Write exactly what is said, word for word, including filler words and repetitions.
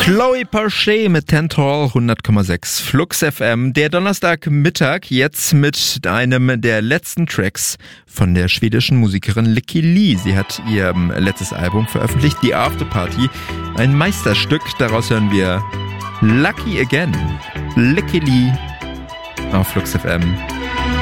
Chloe Parche mit Tantall hundert Komma sechs Flux F M. Der Donnerstagmittag jetzt mit einem der letzten Tracks von der schwedischen Musikerin Lykke Li. Sie hat ihr letztes Album veröffentlicht, The After Party. Ein Meisterstück, daraus hören wir Lucky Again. Lykke Li auf Flux F M.